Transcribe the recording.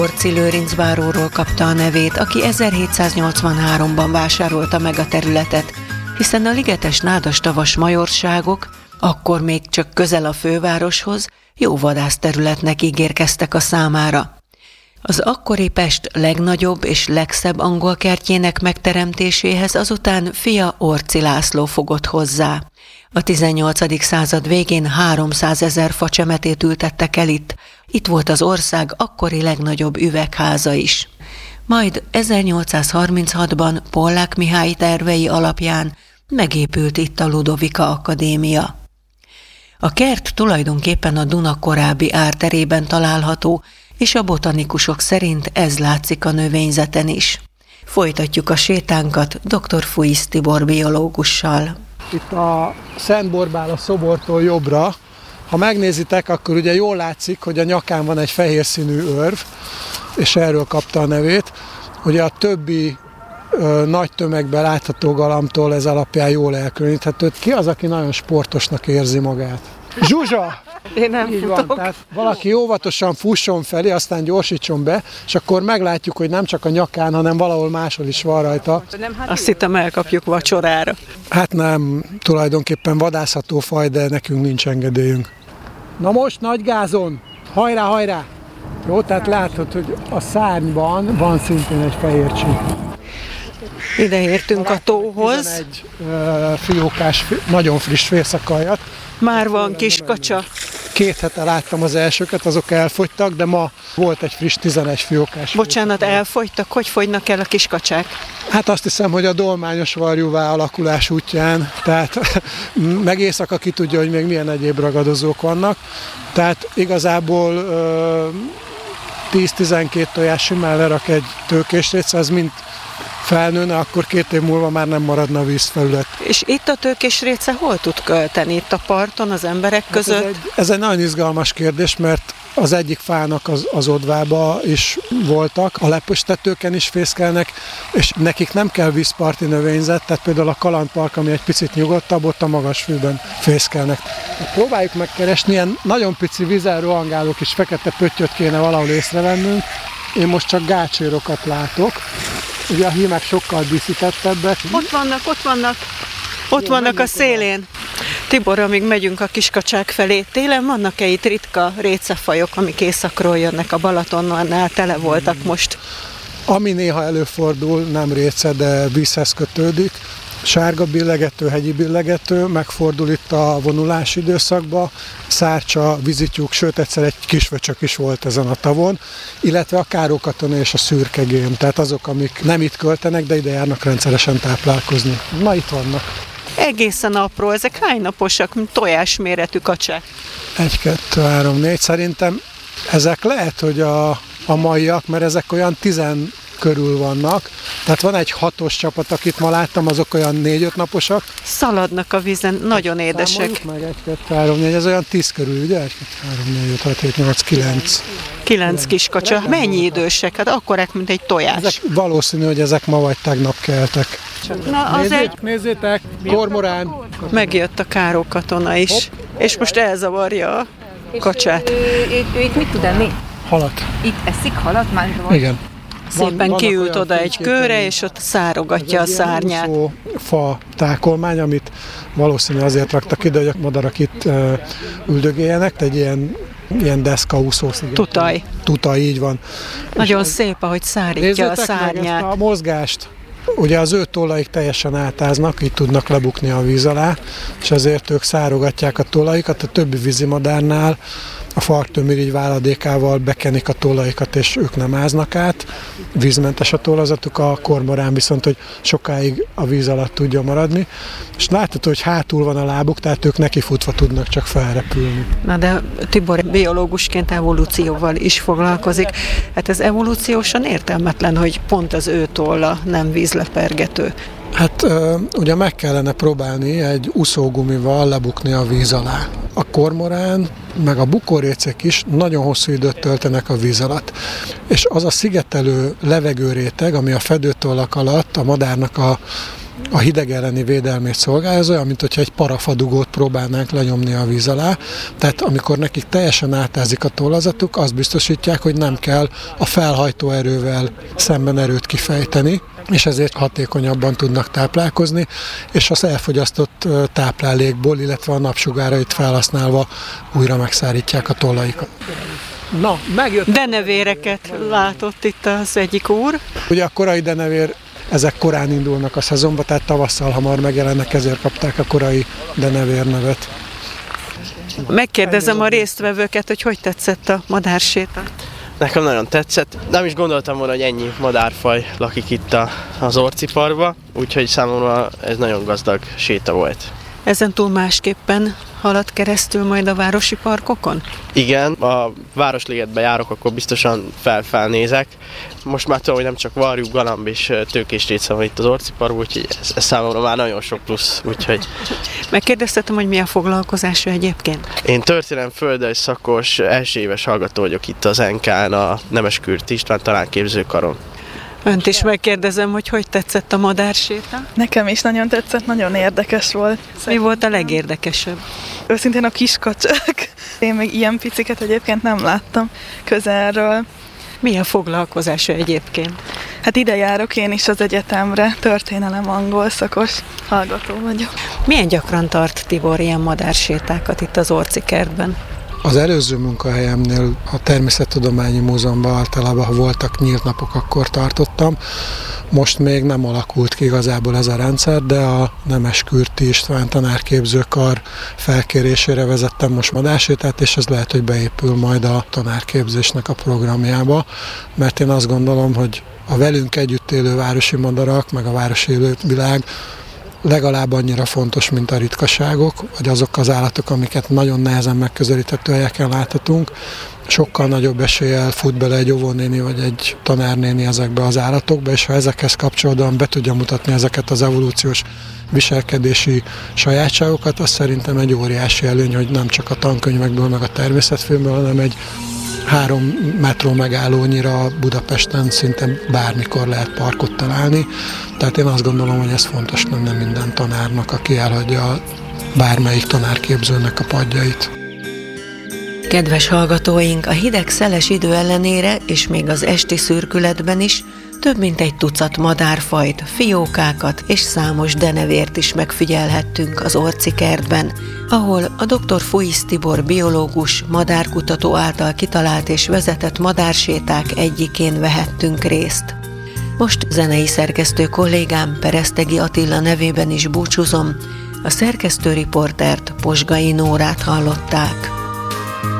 Orczy Lőrinc báróról kapta a nevét, aki 1783-ban vásárolta meg a területet, hiszen a ligetes nádastavas majorságok, akkor még csak közel a fővároshoz, jó vadászterületnek ígérkeztek a számára. Az akkori Pest legnagyobb és legszebb angol kertjének megteremtéséhez azután fia Orczy László fogott hozzá. A 18. század végén 300 000 facsemetét ültettek el itt. Itt volt az ország akkori legnagyobb üvegháza is. Majd 1836-ban Pollák Mihály tervei alapján megépült itt a Ludovika Akadémia. A kert tulajdonképpen a Duna korábbi árterében található, és a botanikusok szerint ez látszik a növényzeten is. Folytatjuk a sétánkat dr. Fuisz Tibor biológussal. Itt a Szent Borbála szobortól jobbra, ha megnézitek, akkor ugye jól látszik, hogy a nyakán van egy fehér színű örv, és erről kapta a nevét. Ugye a többi nagy tömegben látható galamtól ez alapján jól elkülöníthető. Ki az, aki nagyon sportosnak érzi magát? Zsuzsa! Én nem futok. Tehát valaki óvatosan fusson felé, aztán gyorsítson be, és akkor meglátjuk, hogy nem csak a nyakán, hanem valahol máshol is van rajta. Azt hittem, elkapjuk vacsorára. Hát nem, tulajdonképpen vadászható faj, de nekünk nincs engedélyünk. Na most nagy gázon! Hajrá, hajrá! Jó, tehát látod, hogy a szárnyban van szintén egy fehér csík. Ide értünk a tóhoz. Egy fiókás, nagyon friss félszakajat. Már van kiskacsa. 2 hete láttam az elsőket, azok elfogytak, de ma volt egy friss 11 fiókás. Bocsánat, elfogytak? Hogy fogynak el a kiskacsák? Hát azt hiszem, hogy a dolmányos varjúvá alakulás útján, tehát meg éjszaka ki tudja, hogy még milyen egyéb ragadozók vannak. Tehát igazából 10-12 tojás simán lerak egy tőkésrécre, az mind felnőne, akkor 2 év múlva már nem maradna vízfelület. És itt a tőkésréce hol tud költeni? Itt a parton, az emberek között? Hát ez egy nagyon izgalmas kérdés, mert az egyik fának az odvába is voltak, a lepöstetőken is fészkelnek, és nekik nem kell vízparti növényzet, tehát például a Kalandpark, ami egy picit nyugodtabb, ott a magas fűben fészkelnek. Próbáljuk megkeresni, ilyen nagyon pici vízen rohangáló kis fekete pöttyöt kéne valahol észrevennünk. Én most csak gácsérokat látok. Ugye a hímek sokkal díszítettebbek. Ott vannak. Ott vannak a szélén. Tibor, amíg megyünk a kiskacsák felé, télen vannak-e itt ritka récefajok, amik északról jönnek a Balatonnál, tele voltak most? Ami néha előfordul, nem réce, de vízhez kötődik. Sárga billegető, hegyi billegető, megfordul itt a vonulási időszakban, szárcsa, vízityúk, sőt egyszer egy kisvöcsök is volt ezen a tavon, illetve a kárókatona és a szürkegém, tehát azok, amik nem itt költenek, de ide járnak rendszeresen táplálkozni. Na, itt vannak. Egészen apró, ezek hány naposak, mint tojásméretű kacsák? 1, 2, 3, 4, szerintem ezek lehet, hogy a maiak, mert ezek olyan 10 körül vannak. Tehát van egy 6-os csapat, akit ma láttam, azok olyan 4-5 naposak. Szaladnak a vízen, nagyon édesek. Számoljuk meg 1, 2, 3, 4, ez olyan 10 körül, ugye? 1, 2, 3, 4, 5, 6, 7, 8, 9. 9 kiskacsa. Mennyi idősek? Hát akkorák, mint egy tojás. Ezek valószínű, hogy ezek ma vagy tegnap keltek. Na, az Nézzétek, kormorán. Megjött a kárókatona is, és most elzavarja a kacsát. Ő itt mit tud enni? Halat. Itt eszik halat? Már igen. Szépen kiült oda egy körre, és ott szárogatja a szárnyát. Fa tákolmány, amit valószínű azért raktak ide, hogy a madarak itt üldögéljenek, egy ilyen deszkaúszó sziget. Tutaj, így van. Nagyon szép, ahogy szárítja a szárnyát. Nézzétek meg ezt a mozgást. Ugye az ő tollaik teljesen átáznak, így tudnak lebukni a víz alá, és ezért ők szárogatják a tollaikat, a többi vízimadárnál a farktömirigy váladékával bekenik a tollaikat, és ők nem áznak át. Vízmentes a tollazatuk, a kormorán viszont, hogy sokáig a víz alatt tudja maradni. És látható, hogy hátul van a lábuk, tehát ők nekifutva tudnak csak felrepülni. Na de Tibor biológusként evolúcióval is foglalkozik. Hát ez evolúciósan értelmetlen, hogy pont az ő tolla nem vízlepergető. Hát ugye meg kellene próbálni egy úszógumival lebukni a víz alá. A kormorán, meg a bukorrécek is nagyon hosszú időt töltenek a víz alatt. És az a szigetelő levegőréteg, ami a fedőtollak alatt a madárnak a a hideg elleni védelmét szolgálja, az olyan, mint hogyha egy parafadugót próbálnánk lenyomni a víz alá. Tehát amikor nekik teljesen átázik a tollazatuk, azt biztosítják, hogy nem kell a felhajtó erővel szemben erőt kifejteni, és ezért hatékonyabban tudnak táplálkozni, és az elfogyasztott táplálékból, illetve a napsugárait felhasználva újra megszárítják a tollaikat. Na, megjött. Denevéreket látott itt az egyik úr. Ugye a korai denevér, ezek korán indulnak a szezonba, tehát tavasszal hamar megjelennek, ezért kapták a korai denevér nevet. Megkérdezem a résztvevőket, hogy tetszett a madárséta? Nekem nagyon tetszett. Nem is gondoltam volna, hogy ennyi madárfaj lakik itt az Orciparkban, úgyhogy számomra ez nagyon gazdag séta volt. Ezen túl másképpen halad keresztül majd a városi parkokon? Igen, a Városligetbe járok, akkor biztosan felnézek. Most már tudom, hogy nem csak varjú, galamb és tőkés része van itt az Orciparkban, úgyhogy ez számomra már nagyon sok plusz. Úgyhogy... Megkérdeztetem, hogy mi a foglalkozása egyébként? Én történelem földrajz szakos első éves hallgató vagyok itt az NK-n, a Nemeskürt István Tanákképzőkaron. Önt is megkérdezem, hogy tetszett a madárséta? Nekem is nagyon tetszett, nagyon érdekes volt. Mi volt a legérdekesebb? Őszintén a kiskacsák. Én még ilyen piciket egyébként nem láttam közelről. Mi a foglalkozása egyébként? Hát ide járok én is az egyetemre, történelem angol szakos hallgató vagyok. Milyen gyakran tart Tibor ilyen madársétákat itt az Orci kertben? Az előző munkahelyemnél a Természettudományi Múzeumban általában, ha voltak nyílt napok, akkor tartottam. Most még nem alakult ki igazából ez a rendszer, de a Nemeskürti István Tanárképzőkar felkérésére vezettem most madársétát, és ez lehet, hogy beépül majd a tanárképzésnek a programjába, mert én azt gondolom, hogy a velünk együtt élő városi madarak, meg a városi élővilág legalább annyira fontos, mint a ritkaságok, vagy azok az állatok, amiket nagyon nehezen megközelíthető helyeken láthatunk. Sokkal nagyobb eséllyel fut bele egy óvónéni vagy egy tanárnéni ezekbe az állatokba, és ha ezekhez kapcsolódóan be tudja mutatni ezeket az evolúciós viselkedési sajátságokat, az szerintem egy óriási előny, hogy nem csak a tankönyvekből, meg a természetfilmből, hanem egy 3 metró megállónyira Budapesten szinte bármikor lehet parkot találni. Tehát én azt gondolom, hogy ez fontos lenne minden tanárnak, aki elhagyja bármelyik tanárképzőnek a padjait. Kedves hallgatóink, a hideg szeles idő ellenére, és még az esti szürkületben is több mint egy tucat madárfajt, fiókákat és számos denevért is megfigyelhettünk az Orci kertben, ahol a dr. Fuisz Tibor biológus, madárkutató által kitalált és vezetett madárséták egyikén vehettünk részt. Most zenei szerkesztő kollégám Peresztegi Attila nevében is búcsúzom, a szerkesztőriportert, Posgai Nórát hallották.